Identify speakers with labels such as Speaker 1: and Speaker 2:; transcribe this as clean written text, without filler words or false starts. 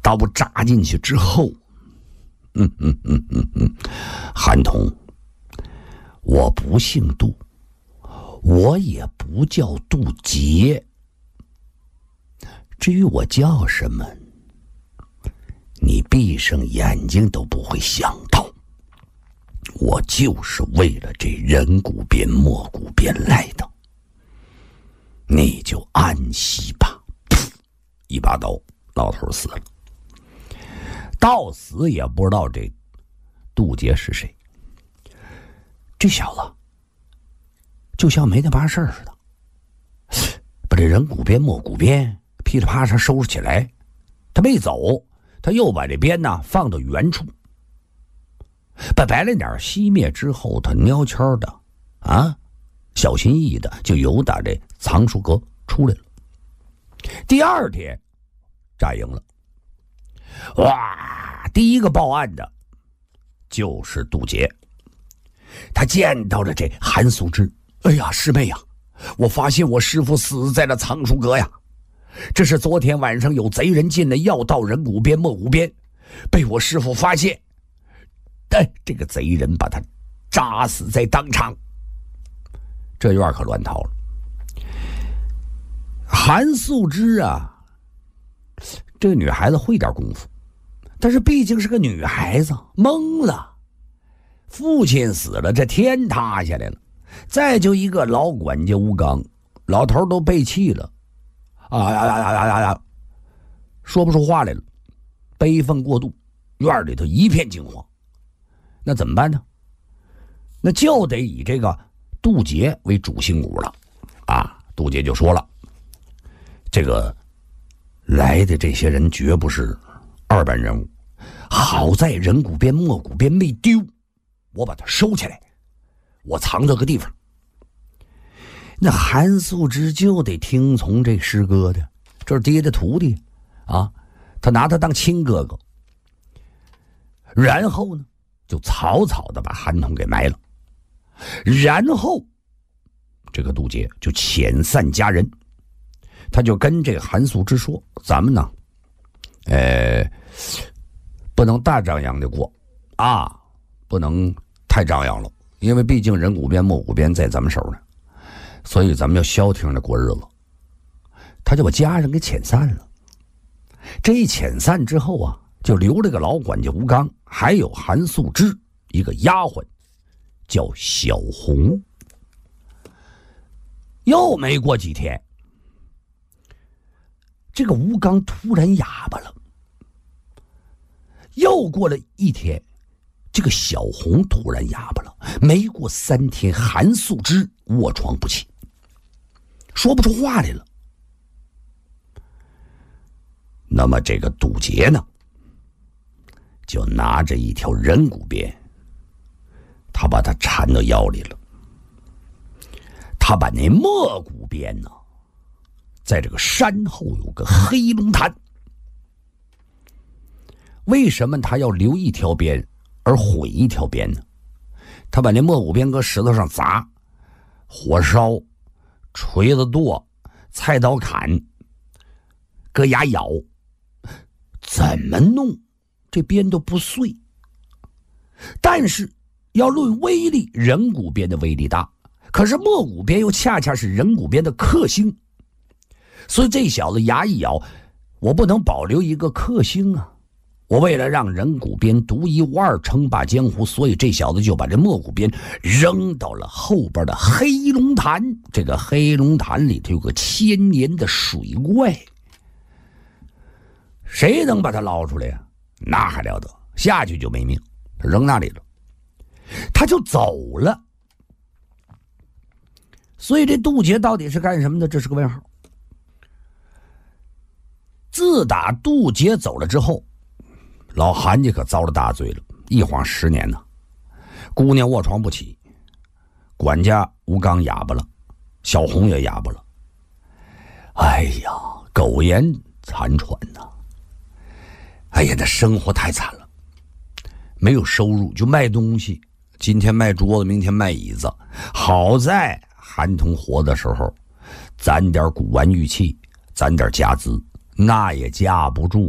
Speaker 1: 刀扎进去之后，韩童，我不姓杜，我也不叫杜杰，至于我叫什么，你闭上眼睛都不会想到。我就是为了这人骨边莫骨边来的，你就安息吧。一把刀，老头死了。到死也不知道这杜杰是谁。这小子就像没那把事似的，把这人骨边莫骨边噼里啪啦收拾起来，他没走，他又把这鞭呢放到原处，把白脸点熄灭之后，他悄悄的小心翼翼的就由打这藏书阁出来了。第二天炸营了，哇！第一个报案的就是杜杰，他见到了这韩素芝。哎呀，师妹呀，我发现我师父死在了藏书阁呀！这是昨天晚上有贼人进来要盗人骨边莫骨边，被我师父发现，这个贼人把他扎死在当场。这院可乱套了。韩素芝这个女孩子会点功夫，但是毕竟是个女孩子，懵了。父亲死了，这天塌下来了，再就一个老管家吴刚，老头都背气了，说不出话来了，悲愤过度，院里头一片惊慌。那怎么办呢？那就得以这个杜杰为主心骨了杜杰就说了，这个来的这些人绝不是二般人物，好在人骨边莫骨边没丢，我把它收起来，我藏这个地方。那韩素芝就得听从这师哥的，这是爹的徒弟他拿他当亲哥哥。然后呢就草草的把韩童给埋了，然后这个杜杰就遣散家人，他就跟这个韩素芝说，咱们呢不能大张扬的过不能太张扬了，因为毕竟人骨边莫骨边在咱们手呢，所以咱们要消停的过日子。他就把家人给遣散了。这一遣散之后就留了个老管家吴刚，还有韩素芝一个丫鬟叫小红。又没过几天，这个吴刚突然哑巴了。又过了一天，这个小红突然哑巴了。没过3天，韩素芝卧床不起，说不出话来了。那么这个杜杰呢，就拿着一条人骨鞭，他把它缠到腰里了。他把那莫骨鞭呢，在这个山后有个黑龙潭。为什么他要留一条鞭而毁一条鞭呢？他把那莫骨鞭搁石头上砸，火烧，锤子剁，菜刀砍，搁牙咬，怎么弄这鞭都不碎。但是要论威力，人骨鞭的威力大，可是莫骨鞭又恰恰是人骨鞭的克星，所以这小子牙一咬，我不能保留一个克星我为了让人骨鞭独一无二称霸江湖，所以这小子就把这莫骨鞭扔到了后边的黑龙潭。这个黑龙潭里头有个1000年的水怪，谁能把他捞出来呀？那还了得，下去就没命，扔那里了，他就走了。所以这杜杰到底是干什么的？这是个问号。自打杜杰走了之后，老韩家可遭了大罪了，一晃10年呢。姑娘卧床不起，管家吴刚哑巴了，小红也哑巴了。哎呀，苟延残喘呐！哎呀，那生活太惨了，没有收入就卖东西，今天卖桌子，明天卖椅子。好在韩童活的时候，攒点古玩玉器，攒点家资，那也架不住